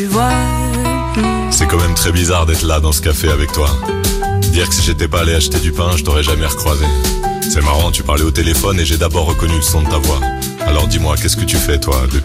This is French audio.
C'est quand même très bizarre d'être là dans ce café avec toi. Dire que si j'étais pas allé acheter du pain, je t'aurais jamais recroisé. C'est marrant, tu parlais au téléphone et j'ai d'abord reconnu le son de ta voix. Alors dis-moi, qu'est-ce que tu fais toi